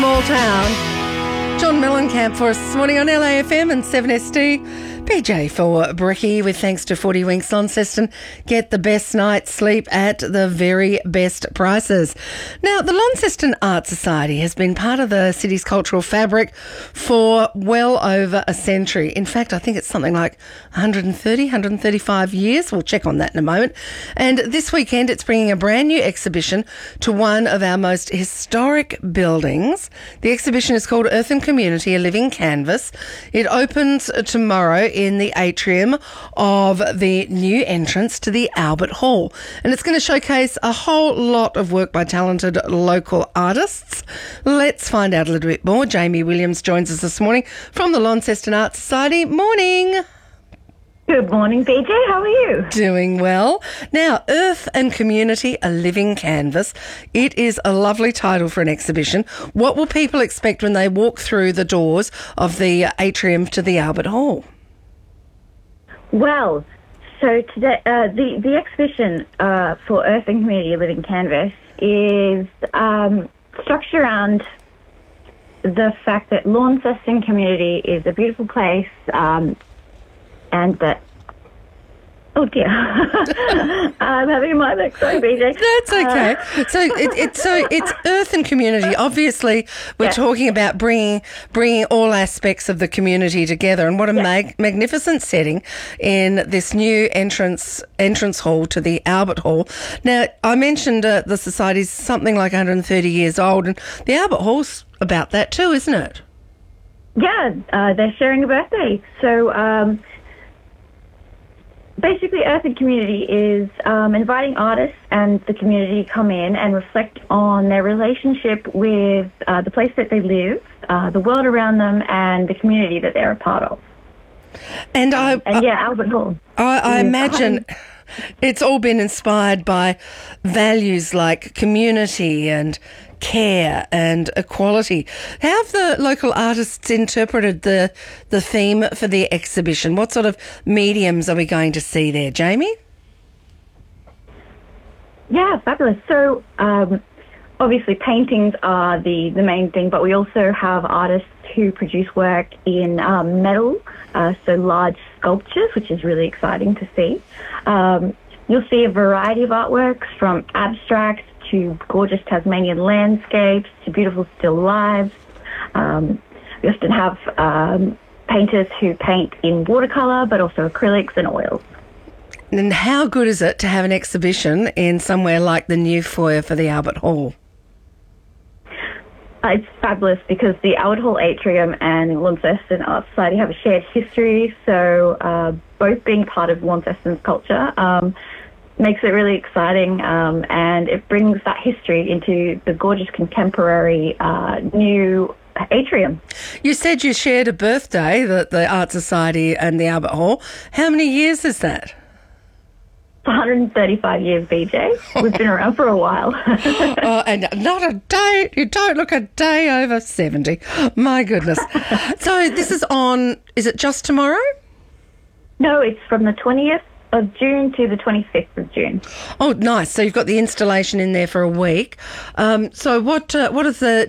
small town. John Mellencamp for us this morning on LAFM and 7SD. PJ for Bricky with thanks to 40 Winks Launceston. Get the best night's sleep at the very best prices. Now, the Launceston Art Society has been part of the city's cultural fabric for well over a century. In fact, I think it's something like 135 years. We'll check on that in a moment. And this weekend, it's bringing a brand new exhibition to one of our most historic buildings. The exhibition is called Earth and Community, A Living Canvas. It opens tomorrow in the atrium of the new entrance to the Albert Hall. And it's going to showcase a whole lot of work by talented local artists. Let's find out a little bit more. Jamie Williams joins us this morning from the Launceston Art Society. Morning. Good morning, BJ. How are you? Doing well. Now, Earth and Community, A Living Canvas. It is a lovely title for an exhibition. What will people expect when they walk through the doors of the atrium to the Albert Hall? Well, so today the exhibition for Earth and Community, A Living Canvas is structured around the fact that Launceston Community is a beautiful place and that... Oh dear, I'm having a moment. Sorry, BJ. That's okay. So it's Earth and Community. Obviously, we're talking about bringing all aspects of the community together, and what a magnificent setting in this new entrance hall to the Albert Hall. Now, I mentioned the society's something like 130 years old, and the Albert Hall's about that too, isn't it? Yeah, they're sharing a birthday. So. Basically, Earth and Community is inviting artists and the community to come in and reflect on their relationship with the place that they live, the world around them, and the community that they're a part of. And Albert Hall. I imagine it's all been inspired by values like community and care and equality. How have the local artists interpreted the theme for the exhibition? What sort of mediums are we going to see there, Jamie? Yeah, fabulous. So obviously paintings are the main thing, but we also have artists who produce work in metal, so large sculptures, which is really exciting to see. You'll see a variety of artworks from abstract to gorgeous Tasmanian landscapes to beautiful still lifes. We often have painters who paint in watercolour, but also acrylics and oils. And how good is it to have an exhibition in somewhere like the new foyer for the Albert Hall? It's fabulous because the Albert Hall Atrium and Launceston Art Society have a shared history, so both being part of Launceston's culture makes it really exciting, and it brings that history into the gorgeous contemporary new atrium. You said you shared a birthday, the Art Society and the Albert Hall. How many years is that? 135 years, BJ. We've been around for a while. Oh, and not a day. You don't look a day over 70. My goodness. So this is on, is it just tomorrow? No, it's from the 20th of June to the 25th of June. Oh, nice. So you've got the installation in there for a week. So what is the